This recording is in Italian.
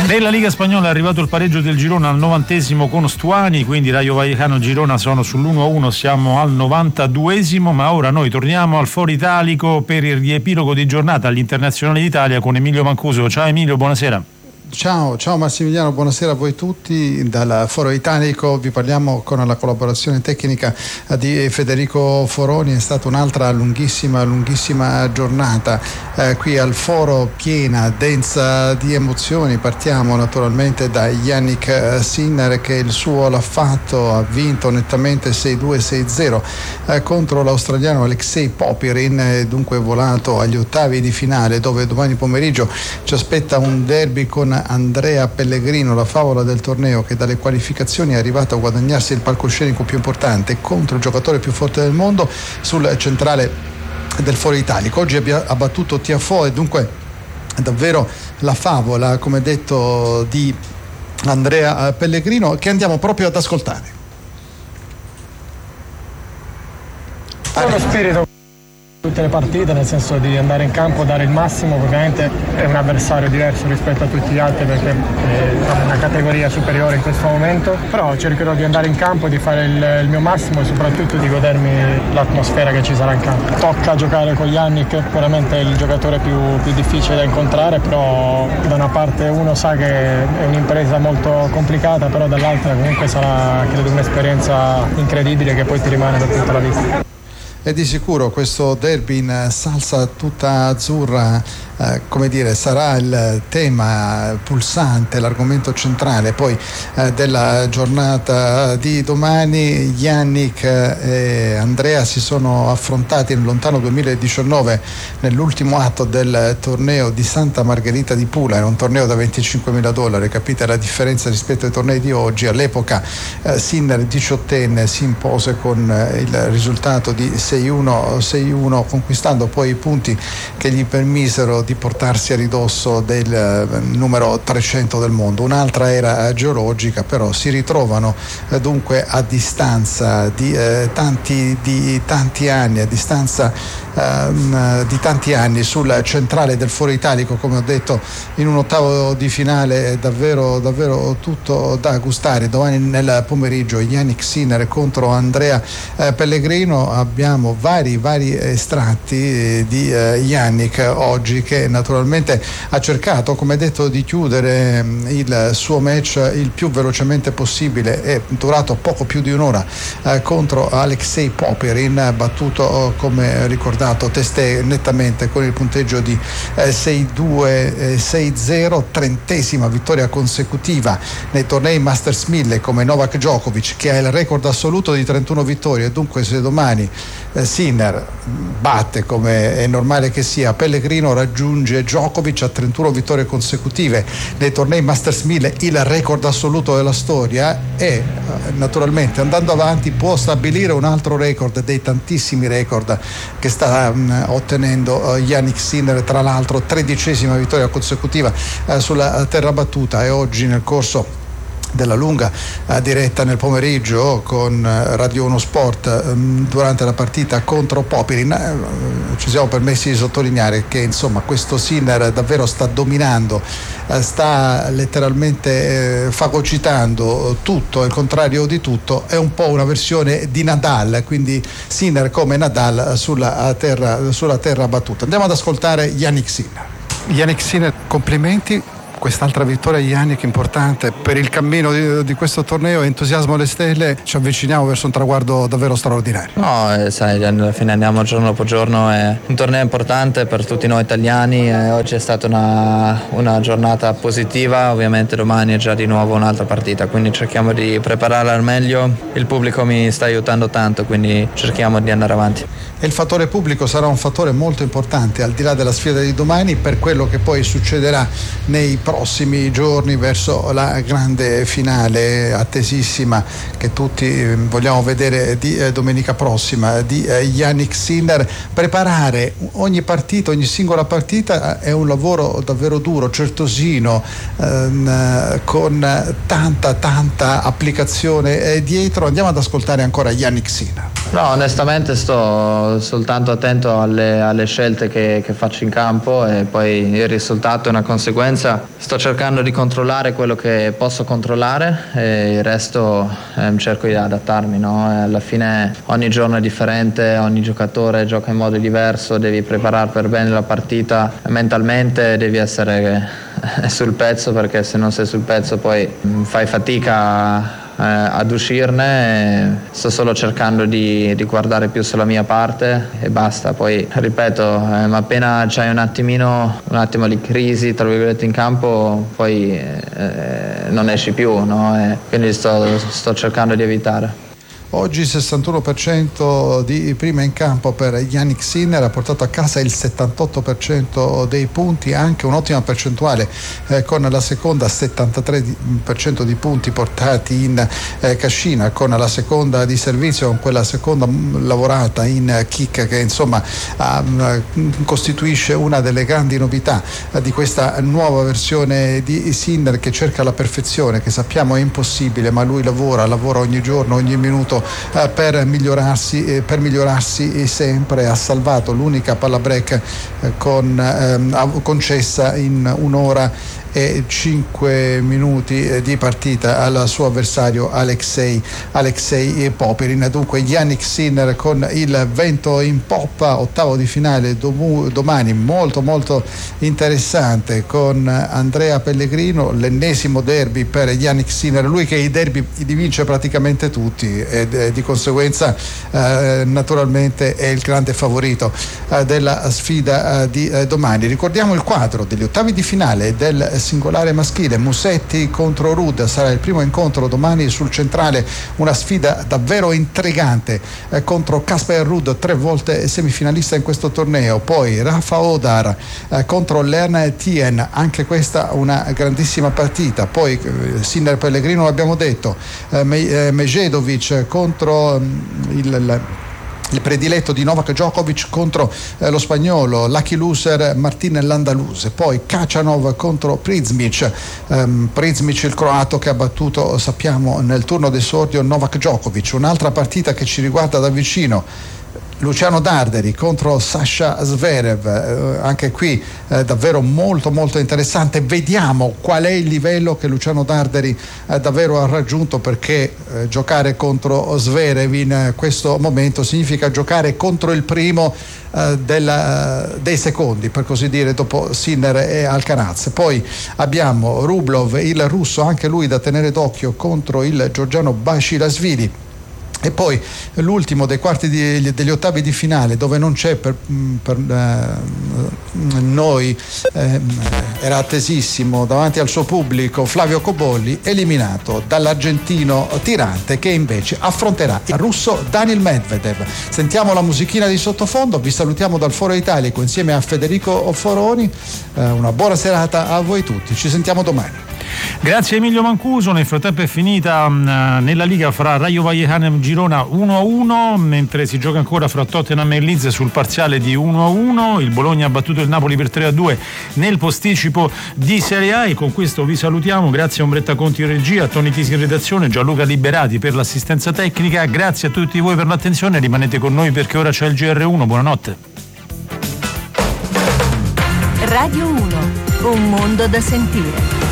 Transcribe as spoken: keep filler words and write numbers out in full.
Nella Liga Spagnola è arrivato il pareggio del Girona al novantesimo con Stuani, quindi Rayo Vallecano e Girona sono sull'uno a uno, siamo al novantaduesimo, ma ora noi torniamo al Foro Italico per il riepilogo di giornata agli Internazionali d'Italia con Emilio Mancuso. Ciao Emilio, buonasera. Ciao, ciao Massimiliano, buonasera a voi tutti. Dal Foro Italico vi parliamo con la collaborazione tecnica di Federico Foroni. È stata un'altra lunghissima, lunghissima giornata eh, qui al Foro, piena, densa di emozioni. Partiamo naturalmente da Jannik Sinner, che il suo l'ha fatto, ha vinto nettamente sei due sei zero eh, contro l'australiano Alexei Popirin, eh, dunque volato agli ottavi di finale, dove domani pomeriggio ci aspetta un derby con Andrea Pellegrino, la favola del torneo, che dalle qualificazioni è arrivato a guadagnarsi il palcoscenico più importante contro il giocatore più forte del mondo sul centrale del Foro Italico. Oggi ha battuto Tiafoe, dunque davvero la favola, come detto, di Andrea Pellegrino, che andiamo proprio ad ascoltare. Uno spirito tutte le partite, nel senso di andare in campo, dare il massimo. Ovviamente è un avversario diverso rispetto a tutti gli altri, perché è una categoria superiore in questo momento, però cercherò di andare in campo, di fare il, il mio massimo e soprattutto di godermi l'atmosfera che ci sarà in campo. Tocca giocare con Jannik, sicuramente è il giocatore più, più difficile da incontrare, però da una parte uno sa che è un'impresa molto complicata, però dall'altra comunque sarà, credo, un'esperienza incredibile che poi ti rimane per tutta la vita. E di sicuro questo derby in salsa tutta azzurra, eh, come dire, sarà il tema pulsante, l'argomento centrale poi eh, della giornata di domani. Jannik e Andrea si sono affrontati nel lontano duemiladiciannove nell'ultimo atto del torneo di Santa Margherita di Pula. Era un torneo da venticinquemila dollari, capite la differenza rispetto ai tornei di oggi. All'epoca eh, Sinner, diciottenne, si impose con eh, il risultato di sei uno sei uno, conquistando poi i punti che gli permisero di portarsi a ridosso del eh, numero trecento del mondo. Un'altra era geologica, però si ritrovano eh, dunque a distanza di, eh, tanti, di tanti anni, a distanza eh, di tanti anni sul centrale del Foro Italico, come ho detto, in un ottavo di finale. È davvero, davvero tutto da gustare. Domani nel pomeriggio Jannik Sinner contro Andrea eh, Pellegrino. Abbiamo vari vari estratti di eh, Jannik oggi, che naturalmente ha cercato, come detto, di chiudere il suo match il più velocemente possibile. È durato poco più di un'ora eh, contro Alexei Popirin, battuto, come ricordato testé, nettamente con il punteggio di eh, sei due sei zero, trentesima vittoria consecutiva nei tornei Masters mille, come Novak Djokovic, che ha il record assoluto di trentuno vittorie. Dunque se domani eh, Sinner batte, come è normale che sia, Pellegrino raggiunge Djokovic a trentuno vittorie consecutive nei tornei Masters mille, il record assoluto della storia, e eh, naturalmente andando avanti può stabilire un altro record dei tantissimi record che sta mh, ottenendo eh, Jannik Sinner, tra l'altro tredicesima vittoria consecutiva eh, sulla terra battuta. E oggi, nel corso della lunga eh, diretta nel pomeriggio con eh, Radio uno Sport, eh, durante la partita contro Popirin, eh, ci siamo permessi di sottolineare che insomma questo Sinner davvero sta dominando, eh, sta letteralmente eh, fagocitando tutto, il contrario di tutto. È un po' una versione di Nadal, quindi Sinner come Nadal sulla terra, sulla terra battuta. Andiamo ad ascoltare Jannik Sinner. Jannik Sinner, complimenti. Quest'altra vittoria di Jannik importante per il cammino di, di questo torneo. Entusiasmo alle stelle, ci avviciniamo verso un traguardo davvero straordinario. No, eh, sai, alla fine andiamo giorno dopo giorno, è un torneo importante per tutti noi italiani, e oggi è stata una, una giornata positiva. Ovviamente domani è già di nuovo un'altra partita, quindi cerchiamo di prepararla al meglio. Il pubblico mi sta aiutando tanto, quindi cerchiamo di andare avanti. E il fattore pubblico sarà un fattore molto importante, al di là della sfida di domani, per quello che poi succederà nei prossimi giorni verso la grande finale attesissima che tutti vogliamo vedere di eh, domenica prossima, di eh, Jannik Sinner. Preparare ogni partita, ogni singola partita è un lavoro davvero duro, certosino, ehm, con tanta tanta applicazione eh, dietro. Andiamo ad ascoltare ancora Jannik Sinner. No, onestamente sto soltanto attento alle, alle scelte che, che faccio in campo, e poi il risultato è una conseguenza. sto cercando di controllare quello che posso controllare e il resto eh, cerco di adattarmi, no? E alla fine ogni giorno è differente, ogni giocatore gioca in modo diverso, devi preparare per bene la partita, mentalmente devi essere sul pezzo, perché se non sei sul pezzo poi fai fatica Eh, ad uscirne. Sto solo cercando di, di guardare più sulla mia parte e basta. Poi ripeto, eh, ma appena c'hai un attimino un attimo di crisi tra virgolette in campo, poi eh, non esci più, no? E quindi sto, sto cercando di evitare. Oggi sessantuno per cento di prima in campo per Jannik Sinner, ha portato a casa il settantotto per cento dei punti, anche un'ottima percentuale eh, con la seconda, settantatré per cento di punti portati in eh, cascina, con la seconda di servizio, con quella seconda lavorata in kick, che insomma eh, costituisce una delle grandi novità eh, di questa nuova versione di Sinner, che cerca la perfezione, che sappiamo è impossibile, ma lui lavora, lavora ogni giorno, ogni minuto per migliorarsi, eh, per migliorarsi sempre. Ha salvato l'unica palla break eh, con, eh, concessa in un'ora e cinque minuti di partita al suo avversario Alexei Alexei Popyrin. Dunque Jannik Sinner con il vento in poppa, ottavo di finale dom- domani molto molto interessante, con Andrea Pellegrino, l'ennesimo derby per Jannik Sinner, lui che i derby li vince praticamente tutti ed eh, di conseguenza eh, naturalmente è il grande favorito eh, della sfida eh, di eh, domani. Ricordiamo il quadro degli ottavi di finale del singolare maschile: Musetti contro Ruud, sarà il primo incontro domani sul centrale, una sfida davvero intrigante eh, contro Casper Ruud, tre volte semifinalista in questo torneo. Poi Rafa Odar eh, contro Lern Tien, anche questa una grandissima partita. Poi eh, Sinner Pellegrino l'abbiamo detto, eh, Me- eh, Mejedovic contro mm, il, il il prediletto di Novak Djokovic contro eh, lo spagnolo lucky loser Martin Landaluse. Poi Kacanov contro Prizmic, um, Prizmic il croato che ha battuto, sappiamo, nel turno d'esordio Novak Djokovic. Un'altra partita che ci riguarda da vicino, Luciano Darderi contro Sasha Zverev, eh, anche qui eh, davvero molto molto interessante. Vediamo qual è il livello che Luciano Darderi eh, davvero ha raggiunto, perché eh, giocare contro Zverev in eh, questo momento significa giocare contro il primo eh, della, dei secondi, per così dire, dopo Sinner e Alcaraz. Poi abbiamo Rublev, il russo, anche lui da tenere d'occhio, contro il georgiano Basilashvili. E poi l'ultimo dei quarti di, degli ottavi di finale, dove non c'è per, per eh, noi, eh, era attesissimo davanti al suo pubblico Flavio Cobolli, eliminato dall'argentino Tirante, che invece affronterà il russo Daniil Medvedev. Sentiamo la musichina di sottofondo, vi salutiamo dal Foro Italico insieme a Federico Foroni, eh, una buona serata a voi tutti, ci sentiamo domani. Grazie Emilio Mancuso. Nel frattempo è finita mh, nella Liga fra Rayo Vallecano e Girona uno a uno, mentre si gioca ancora fra Tottenham e Leeds sul parziale di uno a uno. Il Bologna ha battuto il Napoli per tre a due nel posticipo di Serie A, e con questo vi salutiamo. Grazie a Ombretta Conti in regia, a Toni Tisi in redazione, Gianluca Liberati per l'assistenza tecnica. Grazie a tutti voi per l'attenzione, rimanete con noi perché ora c'è il G R uno. Buonanotte. Radio uno, un mondo da sentire.